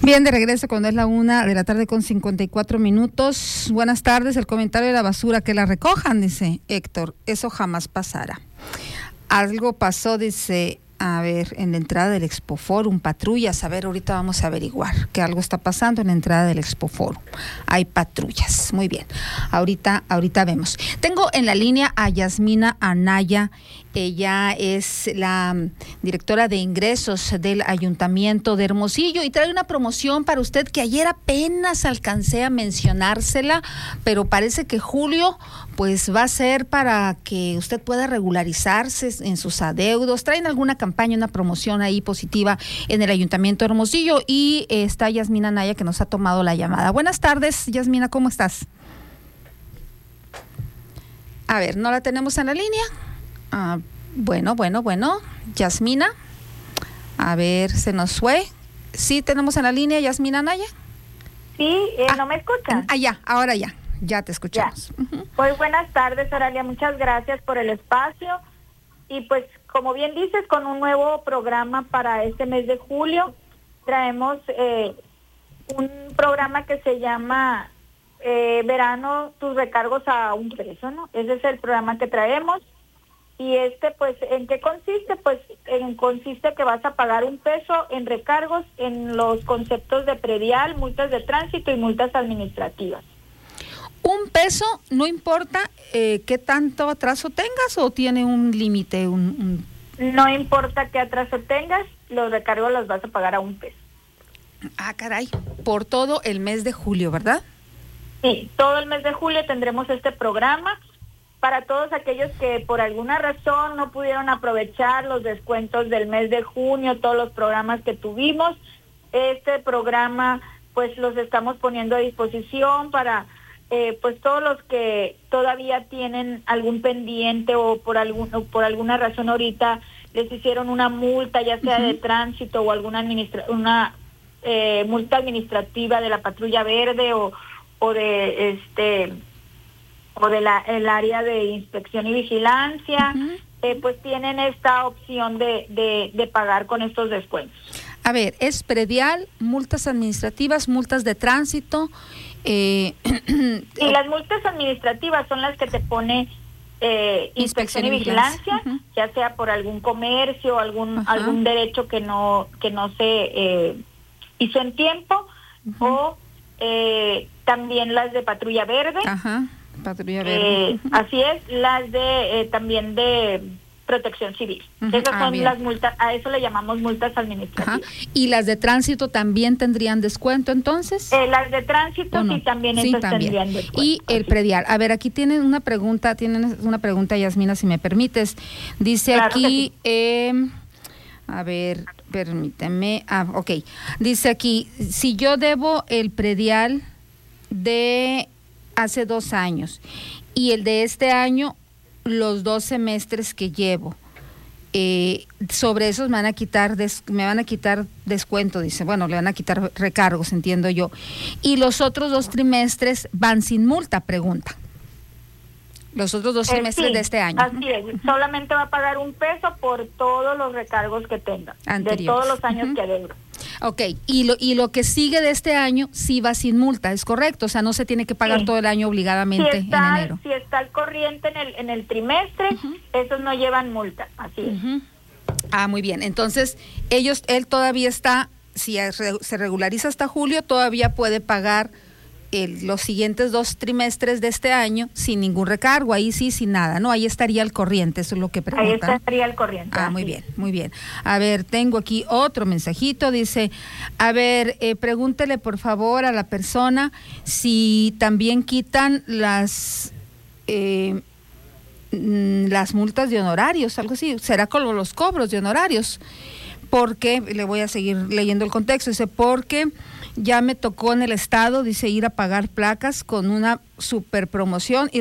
Bien, de regreso cuando es la 1:00 con 54 minutos. Buenas tardes, el comentario de la basura, que la recojan, dice Héctor, eso jamás pasará. Algo pasó, dice, a ver, en la entrada del Expoforum, patrullas, a ver, ahorita vamos a averiguar que algo está pasando en la entrada del Expoforum. Hay patrullas, muy bien, ahorita vemos. Tengo en la línea a Yasmina Anaya. Ella es la directora de ingresos del Ayuntamiento de Hermosillo y trae una promoción para usted que ayer apenas alcancé a mencionársela, pero parece que julio pues va a ser para que usted pueda regularizarse en sus adeudos. Traen alguna campaña, una promoción ahí positiva en el Ayuntamiento de Hermosillo y está Yasmina Naya que nos ha tomado la llamada. Buenas tardes, Yasmina, ¿cómo estás? A ver, ¿no la tenemos en la línea? Bueno, Yasmina, a ver, se nos fue. ¿Sí tenemos en la línea Yasmina Naya? Sí, ¿no me escuchan? Ahora ya te escuchamos. Ya. Pues buenas tardes, Aralia, muchas gracias por el espacio. Y pues, como bien dices, con un nuevo programa para este mes de julio, traemos un programa que se llama Verano, tus recargos a un peso, ¿no? Ese es el programa que traemos. Y pues, ¿en qué consiste? Pues consiste que vas a pagar $1 en recargos en los conceptos de predial, multas de tránsito y multas administrativas. $1, no importa qué tanto atraso tengas, o tiene un límite. No importa qué atraso tengas, los recargos los vas a pagar a $1. Ah, caray, por todo el mes de julio, ¿verdad? Sí, todo el mes de julio tendremos este programa. Para todos aquellos que por alguna razón no pudieron aprovechar los descuentos del mes de junio, todos los programas que tuvimos, este programa pues los estamos poniendo a disposición para pues todos los que todavía tienen algún pendiente o por alguna razón ahorita les hicieron una multa, ya sea de tránsito o alguna multa administrativa de la patrulla verde o de el área de inspección y vigilancia, pues tienen esta opción de pagar con estos descuentos. A ver, es predial, multas administrativas, multas de tránsito. Y las multas administrativas son las que te pone inspección y vigilancia, ya sea por algún comercio, algún derecho que no se hizo en tiempo, o también las de patrulla verde. Patrulla verde. Así es, las de también de protección civil. Esas son las multas, a eso le llamamos multas administrativas. ¿Y las de tránsito también tendrían descuento entonces? Las de tránsito sí, también esas tendrían descuento. Y el predial. A ver, aquí tienen una pregunta, Yasmina, si me permites. Dice claro aquí, a ver, permíteme. Ok. Dice aquí, si yo debo el predial de hace 2 años y el de este año, los 2 semestres que llevo, sobre esos me van a quitar descuento, dice, bueno, le van a quitar recargos, entiendo yo, y los otros 2 trimestres van sin multa, pregunta. Los otros 2 trimestres de este año. Así es, solamente va a pagar $1 por todos los recargos que tenga, de todos los años que adeuda. Ok, y lo que sigue de este año sí va sin multa, ¿es correcto? O sea, no se tiene que pagar todo el año obligadamente en enero. Si está al corriente en el trimestre, esos no llevan multa, así es. Muy bien, entonces él todavía está, si se regulariza hasta julio, todavía puede pagar los siguientes 2 trimestres de este año sin ningún recargo, ahí sí, sin nada, ¿no? Ahí estaría al corriente, eso es lo que preguntan. Ahí estaría al corriente. Muy bien. A ver, tengo aquí otro mensajito, dice, a ver, pregúntele por favor a la persona si también quitan las multas de honorarios, algo así, será con los cobros de honorarios, porque, le voy a seguir leyendo el contexto, dice, porque ya me tocó en el estado, dice, ir a pagar placas con una super promoción y